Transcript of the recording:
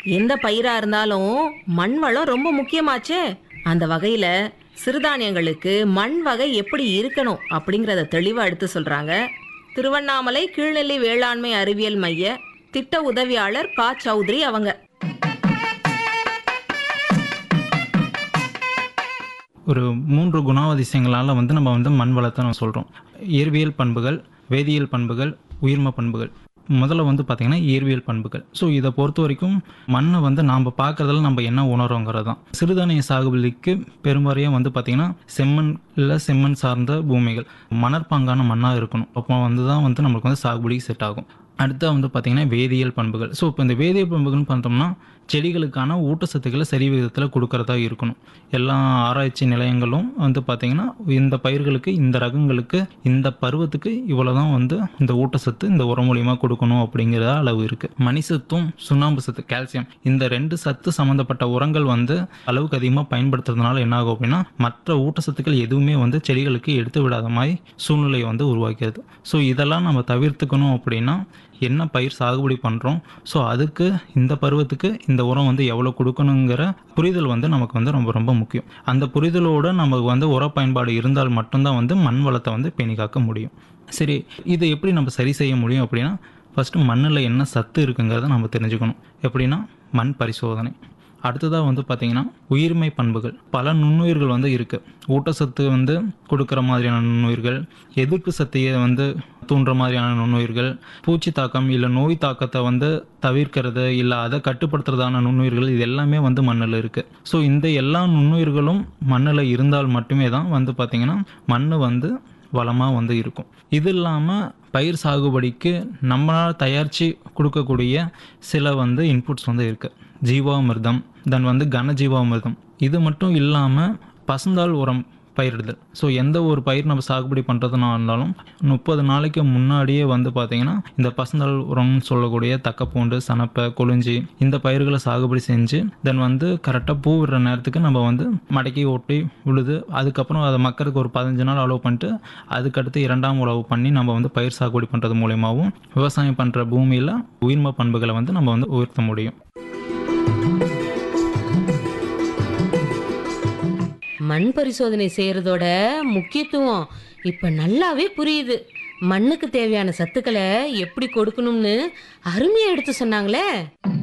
எந்த பயிரா இருந்தாலும் மண் வளம் ரொம்ப முக்கியமாச்சே. அந்த வகையில சிறுதானியங்களுக்கு மண் வகை எப்படி இருக்கணும் அப்படிங்கறத தெளிவா எடுத்து சொல்றாங்க திருவண்ணாமலை கீழ்நெல்லி வேளாண்மை அறிவியல் மைய திட்ட உதவியாளர் பா சௌத்ரி அவங்க. ஒரு 3 குணாதிசயங்களால் நம்ம மண் வளத்தை நம்ம சொல்கிறோம். இயற்பியல் பண்புகள், வேதியியல் பண்புகள், உயிர்ம பண்புகள். முதல்ல பார்த்திங்கன்னா இயற்பியல் பண்புகள். ஸோ இதை பொறுத்த வரைக்கும் மண்ணை நாம் பார்க்குறதுல நம்ம என்ன உணர்றோங்கிறது தான். சிறுதானிய சாகுபடிக்கு பெரும்பாறையாக பார்த்திங்கன்னா செம்மண் இல்லை செம்மண் சார்ந்த பூமிகள், மணற்பாங்கான மண்ணாக இருக்கணும். அப்போ தான் நம்மளுக்கு சாகுபடிக்கு செட் ஆகும். அடுத்து பார்த்திங்கன்னா வேதியியல் பண்புகள். ஸோ இப்போ இந்த வேதியியல் பண்புகள்னு பார்த்தோம்னா செடிகளுக்கான ஊட்டச்சத்துக்களை சரி விகிதத்தில் கொடுக்கறதா இருக்கணும். எல்லா ஆராய்ச்சி நிலையங்களும் பார்த்திங்கன்னா இந்த பயிர்களுக்கு, இந்த ரகங்களுக்கு, இந்த பருவத்துக்கு இவ்வளோ தான் இந்த ஊட்டச்சத்து இந்த உரம் மூலியமாக கொடுக்கணும் அப்படிங்கிற அளவு இருக்குது. மணிசத்தும் சுண்ணாம்பு சத்து, கால்சியம், இந்த 2 சத்து சம்மந்தப்பட்ட உரங்கள் அளவுக்கு அதிகமாக பயன்படுத்துறதுனால என்ன ஆகும் அப்படின்னா மற்ற ஊட்டச்சத்துக்கள் எதுவுமே செடிகளுக்கு எடுத்து விடாத மாதிரி சூழ்நிலையை உருவாக்கிறது. ஸோ இதெல்லாம் நம்ம தவிர்த்துக்கணும் அப்படின்னா என்ன பயிர் சாகுபடி பண்ணுறோம், ஸோ அதுக்கு இந்த பருவத்துக்கு இந்த உரம் எவ்வளோ கொடுக்கணுங்கிற புரிதல் நமக்கு ரொம்ப ரொம்ப முக்கியம். அந்த புரிதலோடு நமக்கு உர பயன்பாடு இருந்தால் மட்டும்தான் மண் வளத்தை பேணி காக்க முடியும். சரி, இதை எப்படி நம்ம சரி செய்ய முடியும் அப்படின்னா ஃபஸ்ட்டு மண்ணில் என்ன சத்து இருக்குங்கிறத நம்ம தெரிஞ்சுக்கணும். எப்படின்னா மண் பரிசோதனை. அடுத்ததாக பார்த்திங்கன்னா உயிர்மை பண்புகள். பல நுண்ணுயிர்கள் இருக்குது. ஊட்டச்சத்து கொடுக்குற மாதிரியான நுண்ணுயிர்கள், எதிர்ப்பு சக்தியை தூண்டுற மாதிரியான நுண்ணுயிர்கள், பூச்சி தாக்கம் இல்லை நோய் தாக்கத்தை தவிர்க்கிறது இல்லை அதை கட்டுப்படுத்துறதான நுண்ணுயிர்கள், இது எல்லாமே மண்ணில் இருக்குது. ஸோ இந்த எல்லா நுண்ணுயிர்களும் மண்ணில் இருந்தால் மட்டுமே தான் பார்த்திங்கன்னா மண் வளமாக இருக்கும். இது இல்லாமல் பயிர் சாகுபடிக்கு நம்மளால் தயாரித்து கொடுக்கக்கூடிய சில இன்புட்ஸ் இருக்குது. ஜீவாமிர்தம், தென் கனஜீவாமிர்தம். இது மட்டும் இல்லாமல் பசுந்தாள் உரம் பயிரிடுதல். ஸோ எந்த ஒரு பயிர் நம்ம சாகுபடி பண்ணுறதுனா இருந்தாலும் 30 நாளைக்கு முன்னாடியே பார்த்திங்கன்னா இந்த பசுந்தாள் உரம்னு சொல்லக்கூடிய தக்கப்பூண்டு, சனப்பை, கொளிஞ்சி இந்த பயிர்களை சாகுபடி செஞ்சு தென் கரெக்டாக பூ விடுற நேரத்துக்கு நம்ம மடக்கி ஓட்டி விழுது. அதுக்கப்புறம் அதை மக்களுக்கு ஒரு 15 நாள் அலோவ் பண்ணிட்டு அதுக்கடுத்து 2ஆம் உழவு பண்ணி நம்ம பயிர் சாகுபடி பண்ணுறது மூலயமாவும் விவசாயம் பண்ணுற பூமியில் உயிர்ம பண்புகளை நம்ம உயர்த்த முடியும். மண் பரிசோதனை செய்யறதோட முக்கியத்துவம் இப்ப நல்லாவே புரியுது. மண்ணுக்கு தேவையான சத்துக்களை எப்படி கொடுக்கணும்னு அருமையா எடுத்து சொன்னாங்களே.